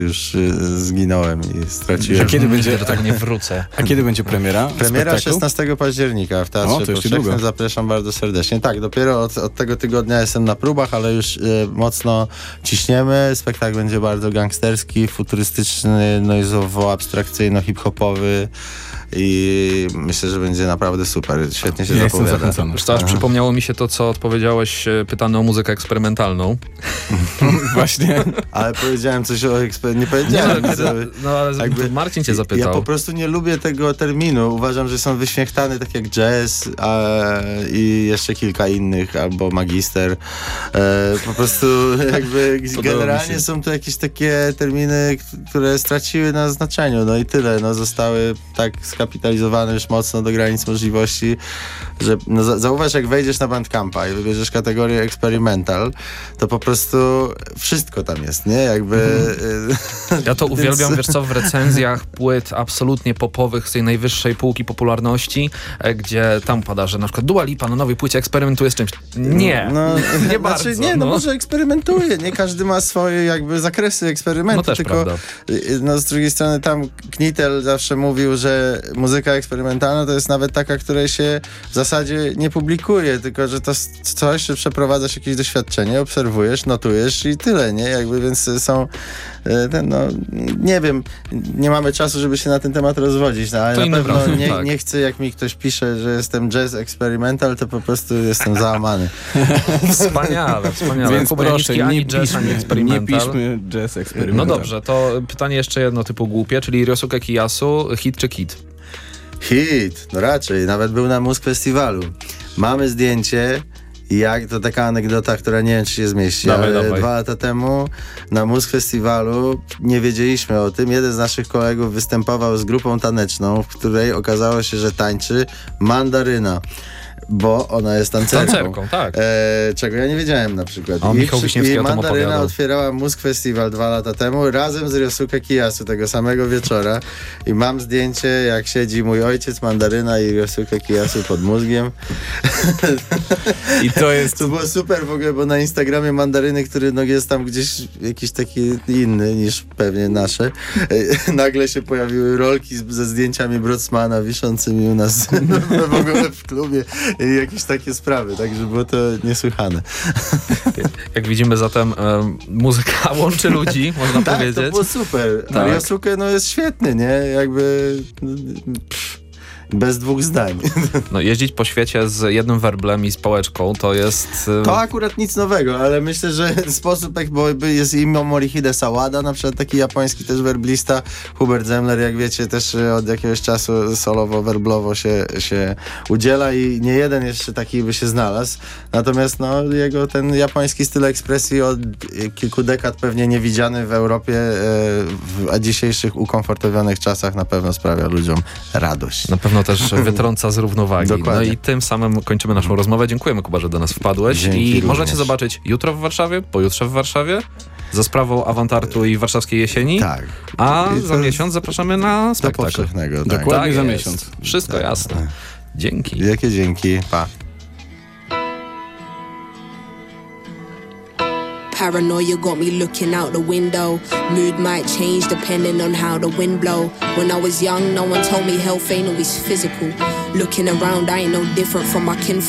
już zginąłem i straciłem. A kiedy będzie, że tak nie wrócę. A kiedy będzie premiera? Premiera 16 października w Teatrze Powszechnym. Zapraszam bardzo serdecznie. Tak, dopiero od tego tygodnia jestem na próbach, ale już mocno ciśniemy. Spektakl będzie bardzo gangsterski, futurystyczny, noizowo-abstrakcyjno, hip-hopowy i myślę, że będzie naprawdę super. Świetnie się zapowiada. Już aż przypomniało mi się to, co odpowiedziałeś pytany o muzykę eksperymentalną. Właśnie. Ale powiedziałem coś o nie powiedziałem. Ale Marcin cię zapytał. Ja po prostu nie lubię tego terminu. Uważam, że są wyświechtane tak jak jazz i jeszcze kilka innych, albo magister. Po prostu jakby generalnie są to jakieś takie terminy, które straciły na znaczeniu. No i tyle. No, zostały tak skapitalizowane już mocno do granic możliwości, że zauważ, jak wejdziesz na Bandcampa i wybierzesz kategorię experimental, to po prostu wszystko tam jest, nie? Jakby... Ja to uwielbiam, wiesz co, w recenzjach płyt absolutnie popowych z tej najwyższej półki popularności, gdzie tam pada, że na przykład Dua Lipa na nowej płycie eksperymentuje z czymś. Nie, nie bardzo. Może eksperymentuje, nie każdy ma swoje jakby zakresy eksperymentu, No też tylko z drugiej strony tam Knittel zawsze mówił, że muzyka eksperymentalna to jest nawet taka, której się w zasadzie nie publikuje, tylko że to coś, że przeprowadzasz jakieś doświadczenie, obserwujesz, notujesz i tyle, nie? Jakby, więc są nie wiem, nie mamy czasu, żeby się na ten temat rozwodzić, ale to na pewno nie chcę, jak mi ktoś pisze, że jestem jazz experimental, to po prostu jestem załamany. Wspaniale. Więc proszę, nie piszmy jazz experimental. No dobrze, to pytanie jeszcze jedno typu głupie, czyli Ryosuke Kiyasu, hit czy kit? Hit, no raczej, nawet był na Musk Festiwalu. Mamy zdjęcie, to taka anegdota, która nie wiem, czy się zmieści, ale 2 lata temu na Musk Festiwalu nie wiedzieliśmy o tym. Jeden z naszych kolegów występował z grupą taneczną, w której okazało się, że tańczy Mandaryna. Bo ona jest tancerką. Tak. Czego ja nie wiedziałem na przykład. I Mandaryna otwierała Musk Festival 2 lata temu razem z Ryosuke Kiyasu tego samego wieczora. I mam zdjęcie, jak siedzi mój ojciec, Mandaryna i Ryosuke Kiyasu pod mózgiem. I to było super w ogóle, bo na Instagramie Mandaryny, który jest tam gdzieś jakiś taki inny niż pewnie nasze, nagle się pojawiły rolki ze zdjęciami Brodsmana wiszącymi u nas w ogóle w klubie. I jakieś takie sprawy, także było to niesłychane. Jak widzimy zatem muzyka łączy ludzi, można powiedzieć. Tak, to było super. Tak. Ryosuke jest świetny, nie? Jakby... Bez 2 zdań. Jeździć po świecie z jednym werblem i z pałeczką to jest... To akurat nic nowego, ale myślę, że sposób, bo jest Immo Morihide Sawada, na przykład taki japoński też werblista, Hubert Zemler, jak wiecie, też od jakiegoś czasu solowo-werblowo się udziela i nie jeden jeszcze taki by się znalazł. Natomiast jego ten japoński styl ekspresji od kilku dekad pewnie niewidziany w Europie, a dzisiejszych ukomfortowionych czasach na pewno sprawia ludziom radość. Na pewno też wytrąca z równowagi. Dokładnie. No i tym samym kończymy naszą rozmowę. Dziękujemy, Kuba, że do nas wpadłeś. Dzięki I możecie zobaczyć jutro w Warszawie, pojutrze w Warszawie, za sprawą Awantartu i Warszawskiej Jesieni. Tak. A za miesiąc zapraszamy na spektakl. Do Powszechnego. Tak. Dokładnie za miesiąc. Wszystko jasne. Dzięki. Jakie dzięki. Pa. Paranoia got me looking out the window. Mood might change depending on how the wind blow. When I was young, no one told me health ain't always physical. Looking around, I ain't no different from my kinfolk.